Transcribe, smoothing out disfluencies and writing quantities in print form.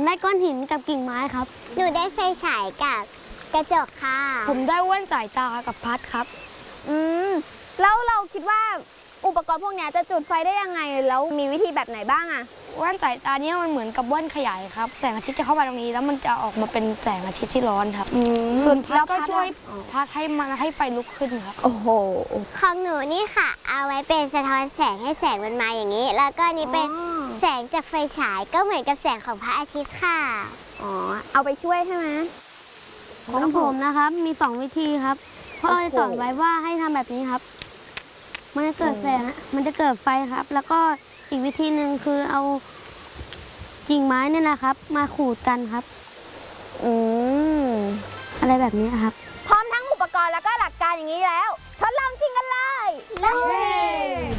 ได้ก้อนหินกับกิ่งไม้ครับหนูได้ไฟฉายกับกระจกค่ะผมได้แว่นสายตากับพัดครับแล้วเราคิดว่าอุปกรณ์พวกนี้จะจุดไฟได้ยังไงแล้วมีวิธีแบบไหนบ้างอะแว่นสายตาเนี่ยมันเหมือนกับแว่นขยายครับแสงอาทิตย์จะเข้ามาตรงนี้แล้วมันจะออกมาเป็นแสงอาทิตย์ที่ร้อนครับส่วนพัดก็ช่วยพัดให้ไฟลุกขึ้นครับโอ้โหของหนูนี่ค่ะ เอาไว้เป็นสะท้อนแสงให้แสงมันมาอย่างนี้ แล้วก็นี่เป็นแสงจากไฟฉายก็เหมือนกับแสงของพระอาทิตย์ค่ะอ๋อ เอาไปช่วยใช่ไหมของผมนะครับมี2วิธีครับพ่อจะสอนไว้ว่าให้ทำแบบนี้ครับมันจะเกิดแสงมันจะเกิดไฟครับ แล้วก็อีกวิธีหนึ่งคือเอากิ่งไม้เนี่ยนะครับ มาขูดกันครับอะไรแบบนี้ครับพร้อมทั้งอุปกรณ์แล้วก็หลักการอย่างนี้แล้วทดลองจริงกันเลย